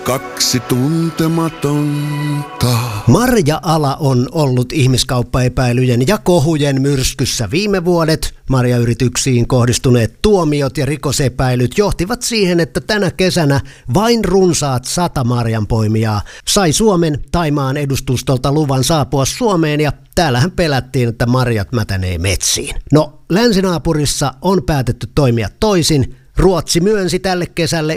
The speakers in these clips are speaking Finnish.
Kaksi tuntematonta. Marja-ala on ollut ihmiskauppaepäilyjen ja kohujen myrskyssä viime vuodet. Marjayrityksiin kohdistuneet tuomiot ja rikosepäilyt johtivat siihen, että tänä kesänä vain runsaat 100 marjanpoimijaa sai Suomen Thaimaan edustustolta luvan saapua Suomeen, ja täällähän pelättiin, että marjat mätänee metsiin. No, länsinaapurissa on päätetty toimia toisin. Ruotsi myönsi tälle kesälle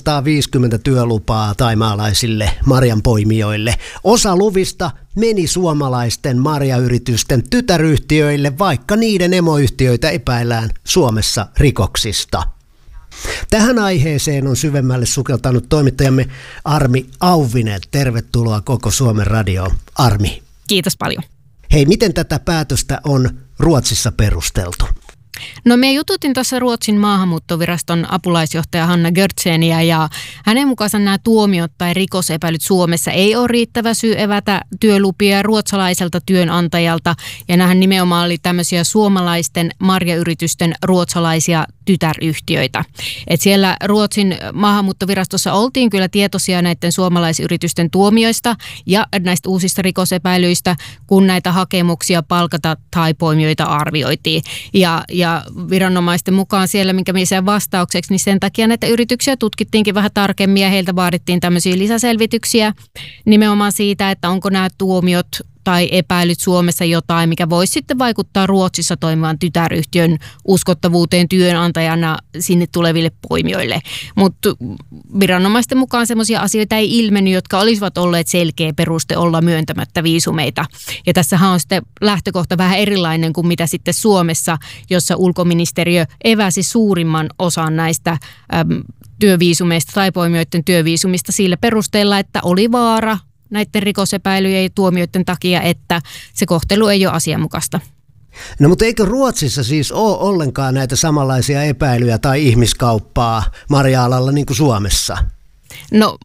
950 työlupaa thaimaalaisille marjanpoimijoille. Osa luvista meni suomalaisten marjayritysten tytäryhtiöille, vaikka niiden emoyhtiöitä epäillään Suomessa rikoksista. Tähän aiheeseen on syvemmälle sukeltanut toimittajamme Armi Auvinen. Tervetuloa Koko Suomen radioon, Armi. Kiitos paljon. Hei, miten tätä päätöstä on Ruotsissa perusteltu? No, me jututin tuossa Ruotsin maahanmuuttoviraston apulaisjohtaja Hanna Görtseniä, ja hänen mukaansa nämä tuomiot tai rikosepäilyt Suomessa ei ole riittävä syy evätä työlupia ruotsalaiselta työnantajalta, ja nämähän nimenomaan oli tämmöisiä suomalaisten marjayritysten ruotsalaisia tytäryhtiöitä. Et siellä Ruotsin maahanmuuttovirastossa oltiin kyllä tietoisia näiden suomalaisyritysten tuomioista ja näistä uusista rikosepäilyistä, kun näitä hakemuksia palkata thai-poimijoita arvioitiin. Ja viranomaisten mukaan siellä, minkä miesään vastaukseksi, niin sen takia näitä yrityksiä tutkittiinkin vähän tarkemmin ja heiltä vaadittiin tämmöisiä lisäselvityksiä nimenomaan siitä, että onko nämä tuomiot tai epäilyt Suomessa jotain, mikä voisi sitten vaikuttaa Ruotsissa toimivan tytäryhtiön uskottavuuteen työnantajana sinne tuleville poimijoille. Mutta viranomaisten mukaan semmoisia asioita ei ilmennyt, jotka olisivat olleet selkeä peruste olla myöntämättä viisumeita. Ja tässähän on sitten lähtökohta vähän erilainen kuin mitä sitten Suomessa, jossa ulkoministeriö eväsi suurimman osan näistä työviisumeista tai poimijoiden työviisumista sillä perusteella, että oli vaara näiden rikosepäilyjen ja tuomioiden takia, että se kohtelu ei ole asianmukaista. No, mutta eikö Ruotsissa siis ole ollenkaan näitä samanlaisia epäilyjä tai ihmiskauppaa marja-alalla niin kuin Suomessa? No,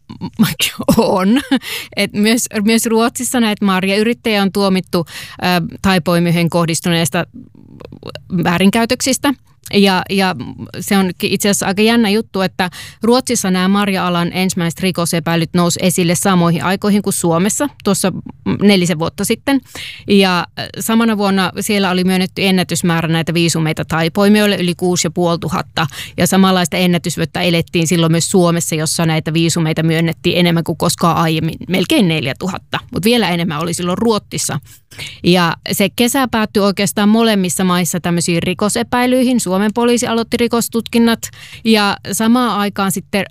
on. Myös Ruotsissa näitä marjayrittäjiä on tuomittu thai-poimijoihin kohdistuneista väärinkäytöksistä. Ja se on itse asiassa aika jännä juttu, että Ruotsissa nämä marja-alan ensimmäiset rikosepäilyt nousi esille samoihin aikoihin kuin Suomessa, tuossa 4 vuotta sitten. Ja samana vuonna siellä oli myönnetty ennätysmäärä näitä viisumeita thai-poimijoille yli 6500. Ja samanlaista ennätysvyötä elettiin silloin myös Suomessa, jossa näitä viisumeita myönnettiin enemmän kuin koskaan aiemmin, melkein 4000. Mutta vielä enemmän oli silloin Ruotsissa. Ja se kesä päättyi oikeastaan molemmissa maissa tämmöisiin rikosepäilyihin. Suomen poliisi aloitti rikostutkinnat ja samaan aikaan sitten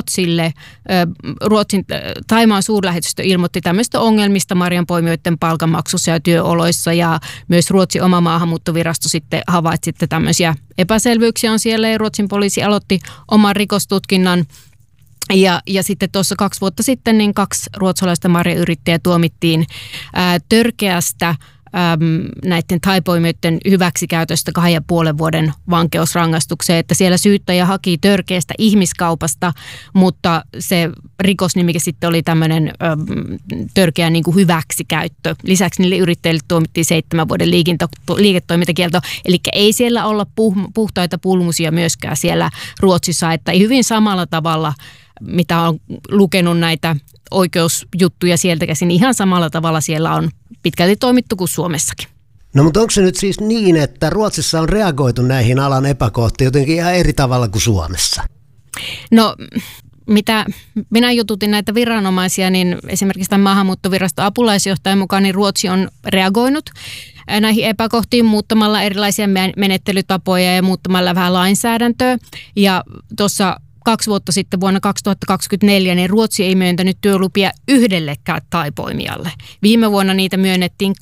Ruotsin Thaimaan suurlähetystö ilmoitti tämmöistä ongelmista marjanpoimijoiden palkanmaksussa ja työoloissa, ja myös Ruotsin oma maahanmuuttovirasto sitten havaitsi, että tämmöisiä epäselvyyksiä on siellä, ja Ruotsin poliisi aloitti oman rikostutkinnan. Ja sitten tuossa 2 vuotta sitten niin 2 ruotsalaista marjayrittäjää tuomittiin törkeästä näiden thai-poimijoiden hyväksikäytöstä 2,5 vuoden vankeusrangaistukseen, että siellä syyttäjä haki törkeästä ihmiskaupasta, mutta se rikosnimike sitten oli tämmöinen törkeä niin kuin hyväksikäyttö. Lisäksi niille yrittäjille tuomittiin 7 vuoden liiketoimintakielto, eli ei siellä olla puhtaita pulmusia myöskään siellä Ruotsissa, että hyvin samalla tavalla, mitä on lukenut näitä oikeusjuttuja sieltä käsin, ihan samalla tavalla siellä on pitkälti toimittu kuin Suomessakin. No, mutta onko se nyt siis niin, että Ruotsissa on reagoitu näihin alan epäkohtiin jotenkin ihan eri tavalla kuin Suomessa? No, mitä minä jututin näitä viranomaisia, niin esimerkiksi tämän maahanmuuttoviraston apulaisjohtajan mukaan niin Ruotsi on reagoinut näihin epäkohtiin muuttamalla erilaisia menettelytapoja ja muuttamalla vähän lainsäädäntöä. Ja tuossa 2 vuotta sitten vuonna 2024 niin Ruotsi ei myöntänyt työlupia yhdellekään thai-poimijalle. Viime vuonna niitä myönnettiin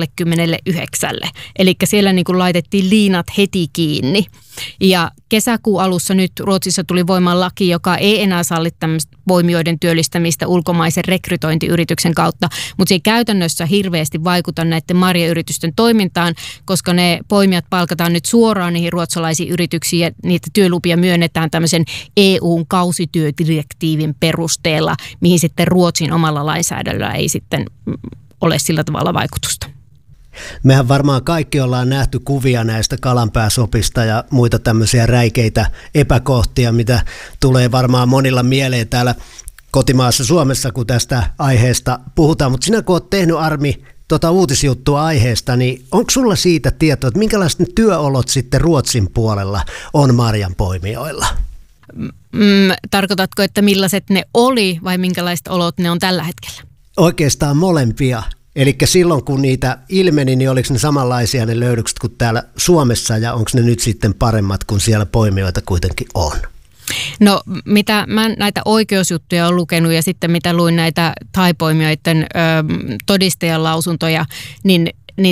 89. Eli siellä niin kuin laitettiin liinat heti kiinni. Ja kesäkuun alussa nyt Ruotsissa tuli voimaan laki, joka ei enää salli tämmöistä poimijoiden työllistämistä ulkomaisen rekrytointiyrityksen kautta, mutta se ei käytännössä hirveästi vaikuta näiden marjayritysten toimintaan, koska ne poimijat palkataan nyt suoraan niihin ruotsalaisiin yrityksiin ja niitä työlupia myönnetään tämmöisen EU:n kausityödirektiivin perusteella, mihin sitten Ruotsin omalla lainsäädännöllä ei sitten ole sillä tavalla vaikutusta. Mehän varmaan kaikki ollaan nähty kuvia näistä Kalanpää-sopista ja muita tämmöisiä räikeitä epäkohtia, mitä tulee varmaan monilla mieleen täällä kotimaassa Suomessa, kun tästä aiheesta puhutaan. Mutta sinä kun olet tehnyt, Armi, uutisjuttua aiheesta, niin onko sulla siitä tietoa, että minkälaiset työolot sitten Ruotsin puolella on marjanpoimijoilla? Tarkoitatko, että millaiset ne oli vai minkälaiset olot ne on tällä hetkellä? Oikeastaan molempia. Eli silloin kun niitä ilmeni, niin oliko ne samanlaisia ne löydökset kuin täällä Suomessa ja onko ne nyt sitten paremmat kuin siellä poimijoita kuitenkin on? No mitä mä näitä oikeusjuttuja olen lukenut ja sitten mitä luin näitä thai-poimijoiden todistajan lausuntoja, niin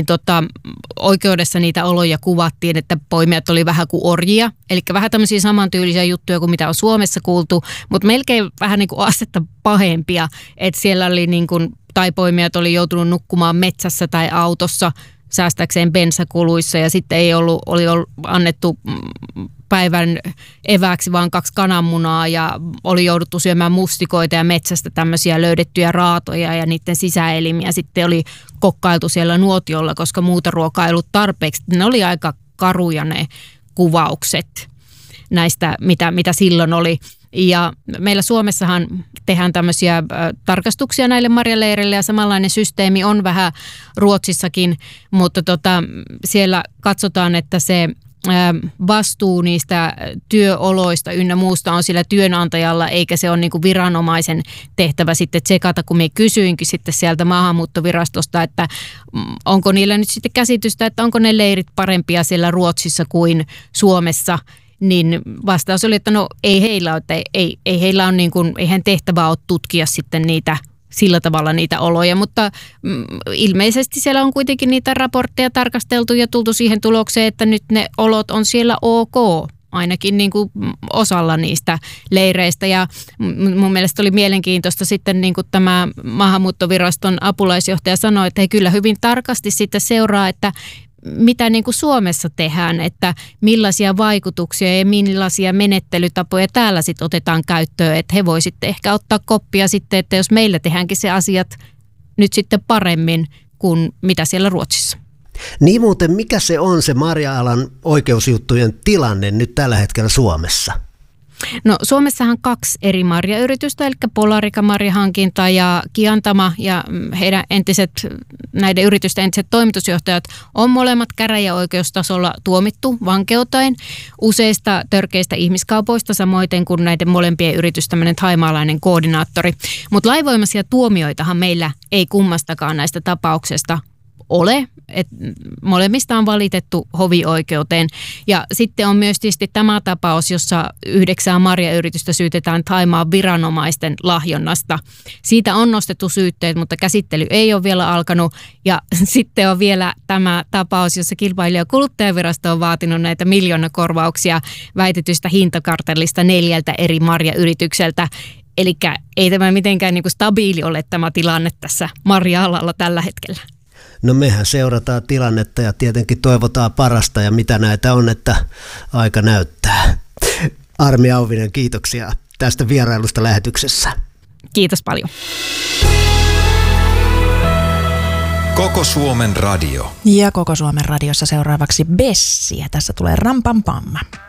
oikeudessa niitä oloja kuvattiin, että poimijat oli vähän kuin orjia. Eli vähän tämmöisiä samantyylisiä juttuja kuin mitä on Suomessa kuultu, mutta melkein vähän niin kuin astetta pahempia. Että siellä oli niin kuin thai-poimijat oli joutunut nukkumaan metsässä tai autossa säästäkseen bensakuluissa ja sitten oli annettu päivän evääksi vaan 2 kananmunaa ja oli jouduttu syömään mustikoita ja metsästä tämmöisiä löydettyjä raatoja ja niiden sisäelimiä. Sitten oli kokkailtu siellä nuotiolla, koska muuta ruokaa ei ollut tarpeeksi. Ne oli aika karuja ne kuvaukset näistä, mitä silloin oli. Ja meillä Suomessahan tehdään tämmöisiä tarkastuksia näille marjaleireille ja samanlainen systeemi on vähän Ruotsissakin, mutta siellä katsotaan, että se vastuu niistä työoloista ynnä muusta on sillä työnantajalla, eikä se ole niin kuin viranomaisen tehtävä sitten tsekata, kun me kysyinkin sitten sieltä maahanmuuttovirastosta, että onko niillä nyt sitten käsitystä, että onko ne leirit parempia siellä Ruotsissa kuin Suomessa, niin vastaus oli, että no ei heillä ole, että ei heillä ole niin kuin, eihän tehtävää ole tutkia sitten niitä sillä tavalla niitä oloja, mutta ilmeisesti siellä on kuitenkin niitä raportteja tarkasteltu ja tultu siihen tulokseen, että nyt ne olot on siellä ok, ainakin niin kuin osalla niistä leireistä. Ja mun mielestä oli mielenkiintoista sitten niin kuin tämä maahanmuuttoviraston apulaisjohtaja sanoi, että he kyllä hyvin tarkasti sitten seuraa, että mitä niin kuin Suomessa tehdään, että millaisia vaikutuksia ja millaisia menettelytapoja täällä sitten otetaan käyttöön, että he voi sitten ehkä ottaa koppia sitten, että jos meillä tehdäänkin se asiat nyt sitten paremmin kuin mitä siellä Ruotsissa. Niin muuten, mikä se on se marja-alan oikeusjuttujen tilanne nyt tällä hetkellä Suomessa? No Suomessahan 2 eri marjayritystä, eli Polarika marjahankinta ja Kiantama ja näiden yritysten entiset toimitusjohtajat on molemmat käräjäoikeustasolla tuomittu vankeuteen useista törkeistä ihmiskaupoista, samoin kuin näiden molempien yritysten tämmöinen thaimaalainen koordinaattori. Mutta lainvoimaisia tuomioitahan meillä ei kummastakaan näistä tapauksesta ole, että molemmista on valitettu hovioikeuteen. Ja sitten on myös tietysti tämä tapaus, jossa 9 marjayritystä syytetään Thaimaan viranomaisten lahjonnasta. Siitä on nostettu syytteet, mutta käsittely ei ole vielä alkanut. Ja sitten on vielä tämä tapaus, jossa Kilpailu- ja kuluttajavirasto on vaatinut näitä miljoonakorvauksia väitetystä hintakartellista 4 eri marjayritykseltä. Eli ei tämä mitenkään niin kuin stabiili ole tämä tilanne tässä marja-alalla tällä hetkellä. No mehän seurataan tilannetta ja tietenkin toivotaan parasta ja mitä näitä on, että aika näyttää. Armi Auvinen, kiitoksia tästä vierailusta lähetyksessä. Kiitos paljon. Koko Suomen radio. Ja Koko Suomen radiossa seuraavaksi Bessi ja tässä tulee Rampampamma.